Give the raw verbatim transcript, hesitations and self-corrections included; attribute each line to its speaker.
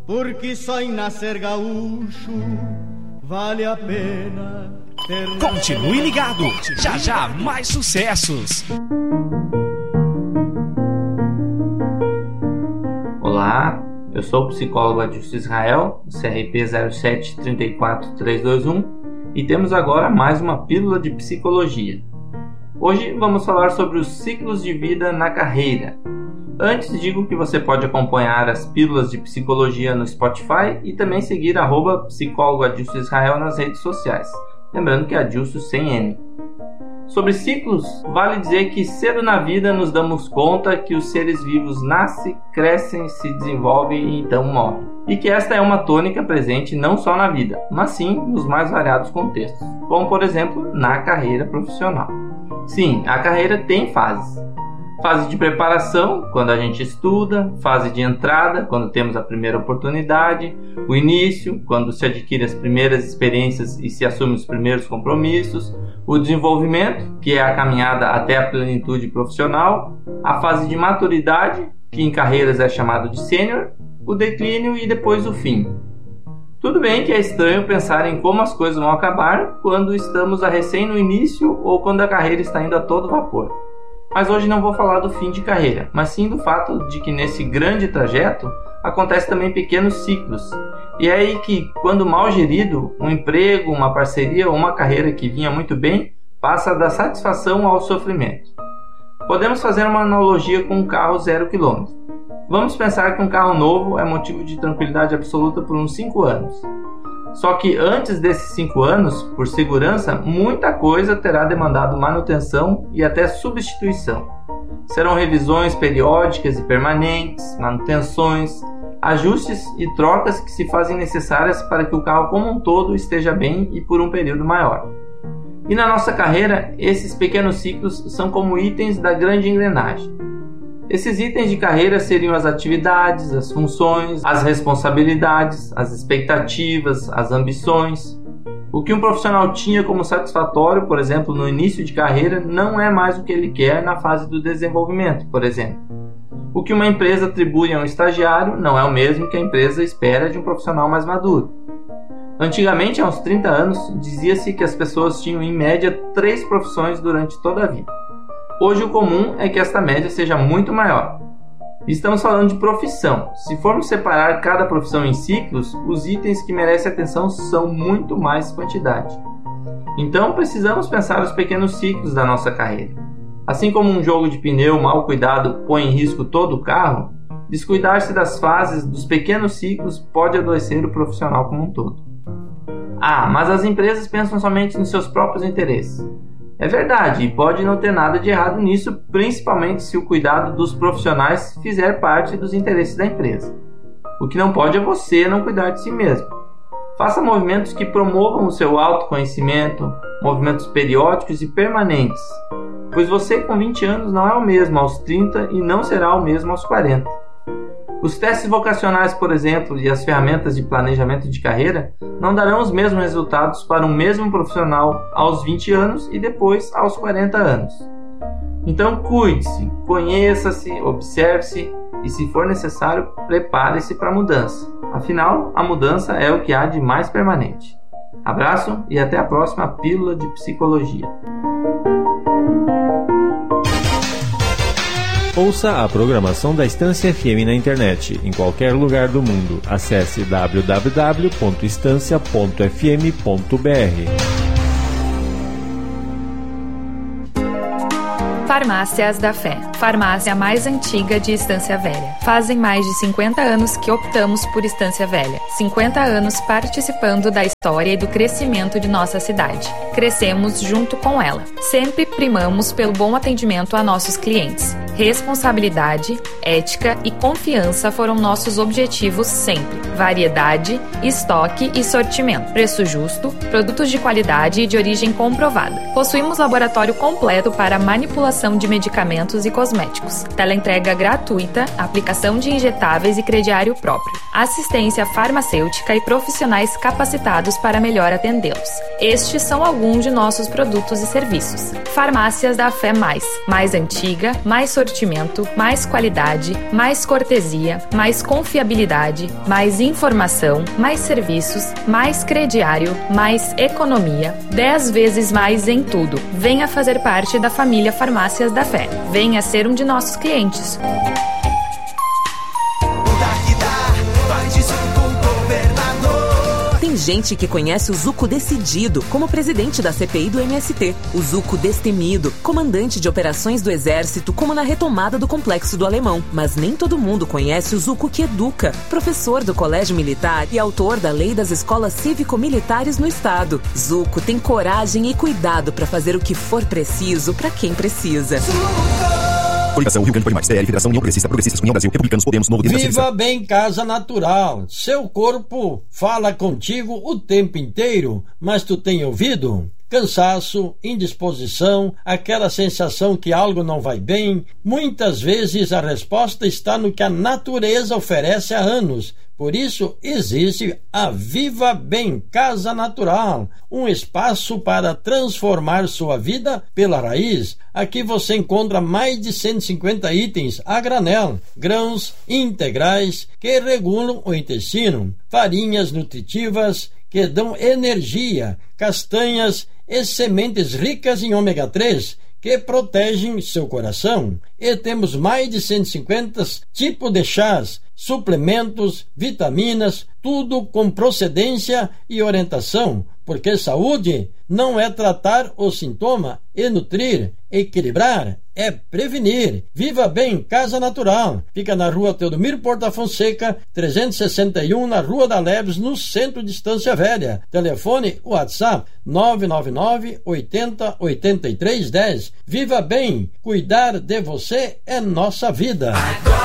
Speaker 1: porque só em nascer gaúcho vale a pena ter...
Speaker 2: Continue ligado, já já mais sucessos.
Speaker 3: Olá, eu sou o psicólogo Adilson Israel, C R P zero sete três quatro três dois um, e temos agora mais uma pílula de psicologia. Hoje vamos falar sobre os ciclos de vida na carreira. Antes, digo que você pode acompanhar as pílulas de psicologia no Spotify e também seguir arroba psicólogo Adilson Israel nas redes sociais. Lembrando que é Adilson sem N. Sobre ciclos, vale dizer que cedo na vida nos damos conta que os seres vivos nascem, crescem, se desenvolvem e então morrem. E que esta é uma tônica presente não só na vida, mas sim nos mais variados contextos, como por exemplo na carreira profissional. Sim, a carreira tem fases. Fase de preparação, quando a gente estuda, fase de entrada, quando temos a primeira oportunidade, o início, quando se adquire as primeiras experiências e se assume os primeiros compromissos, o desenvolvimento, que é a caminhada até a plenitude profissional, a fase de maturidade, que em carreiras é chamado de sênior, o declínio e depois o fim. Tudo bem que é estranho pensar em como as coisas vão acabar quando estamos a recém no início ou quando a carreira está indo a todo vapor. Mas hoje não vou falar do fim de carreira, mas sim do fato de que nesse grande trajeto acontecem também pequenos ciclos. E é aí que, quando mal gerido, um emprego, uma parceria ou uma carreira que vinha muito bem, passa da satisfação ao sofrimento. Podemos fazer uma analogia com um carro zero quilômetro. Vamos pensar que um carro novo é motivo de tranquilidade absoluta por uns cinco anos. Só que antes desses cinco anos, por segurança, muita coisa terá demandado manutenção e até substituição. Serão revisões periódicas e permanentes, manutenções, ajustes e trocas que se fazem necessárias para que o carro como um todo esteja bem e por um período maior. E na nossa carreira, esses pequenos ciclos são como itens da grande engrenagem. Esses itens de carreira seriam as atividades, as funções, as responsabilidades, as expectativas, as ambições. O que um profissional tinha como satisfatório, por exemplo, no início de carreira, não é mais o que ele quer na fase do desenvolvimento, por exemplo. O que uma empresa atribui a um estagiário não é o mesmo que a empresa espera de um profissional mais maduro. Antigamente, há uns trinta anos, dizia-se que as pessoas tinham em média três profissões durante toda a vida. Hoje o comum é que esta média seja muito maior. Estamos falando de profissão. Se formos separar cada profissão em ciclos, os itens que merecem atenção são muito mais quantidade. Então precisamos pensar os pequenos ciclos da nossa carreira. Assim como um jogo de pneu mal cuidado põe em risco todo o carro, descuidar-se das fases dos pequenos ciclos pode adoecer o profissional como um todo. Ah, mas as empresas pensam somente nos seus próprios interesses. É verdade, e pode não ter nada de errado nisso, principalmente se o cuidado dos profissionais fizer parte dos interesses da empresa. O que não pode é você não cuidar de si mesmo. Faça movimentos que promovam o seu autoconhecimento, movimentos periódicos e permanentes, pois você com vinte anos não é o mesmo aos trinta e não será o mesmo aos quarenta. Os testes vocacionais, por exemplo, e as ferramentas de planejamento de carreira não darão os mesmos resultados para um mesmo profissional aos vinte anos e depois aos quarenta anos. Então cuide-se, conheça-se, observe-se e, se for necessário, prepare-se para a mudança. Afinal, a mudança é o que há de mais permanente. Abraço e até a próxima Pílula de Psicologia.
Speaker 4: Ouça a programação da Estância F M na internet, em qualquer lugar do mundo. Acesse w w w ponto estância ponto f m ponto b r.
Speaker 5: Farmácias da Fé, farmácia mais antiga de Estância Velha. Fazem mais de cinquenta anos que optamos por Estância Velha. cinquenta anos participando da história e do crescimento de nossa cidade. Crescemos junto com ela. Sempre primamos pelo bom atendimento a nossos clientes. Responsabilidade, ética e confiança foram nossos objetivos sempre. Variedade, estoque e sortimento. Preço justo, produtos de qualidade e de origem comprovada. Possuímos laboratório completo para manipulação de medicamentos e cosméticos. Teleentrega gratuita, aplicação de injetáveis e crediário próprio. Assistência farmacêutica e profissionais capacitados para melhor atendê-los. Estes são alguns de nossos produtos e serviços. Farmácias da Fé Mais. Mais antiga, mais sortimento sortimento, mais qualidade, mais cortesia, mais confiabilidade, mais informação, mais serviços, mais crediário, mais economia, dez vezes mais em tudo. Venha fazer parte da família Farmácias da Fé. Venha ser um de nossos clientes.
Speaker 6: Tem gente que conhece o Zuco decidido como presidente da C P I do M S T, o Zuco destemido, comandante de operações do Exército, como na retomada do Complexo do Alemão. Mas nem todo mundo conhece o Zuco que educa, professor do Colégio Militar e autor da Lei das Escolas Cívico-Militares no Estado. Zuco tem coragem e cuidado para fazer o que for preciso para quem precisa.
Speaker 7: Coligação Rio Grande do Norte, D L, Federação União Progressista, Progressistas, União Brasil, Republicanos, Podemos, Novo Dia.
Speaker 8: Viva bem Casa Natural. Seu corpo fala contigo o tempo inteiro, mas tu tem ouvido? Cansaço, indisposição, aquela sensação que algo não vai bem. Muitas vezes a resposta está no que a natureza oferece há anos. Por isso existe a Viva Bem Casa Natural, um espaço para transformar sua vida pela raiz. Aqui você encontra mais de cento e cinquenta itens a granel, grãos integrais que regulam o intestino, farinhas nutritivas que dão energia, castanhas e sementes ricas em ômega três que protegem seu coração. E temos mais de cento e cinquenta tipos de chás, suplementos, vitaminas, tudo com procedência e orientação, porque saúde não é tratar o sintoma e nutrir, equilibrar, é prevenir. Viva Bem Casa Natural. Fica na rua Teodomiro Porta Fonseca, trezentos e sessenta e um, na Rua da Leves, no centro de Estância Velha. Telefone WhatsApp nove nove nove, oitenta, oitenta e três, dez. Viva Bem, cuidar de você é nossa vida.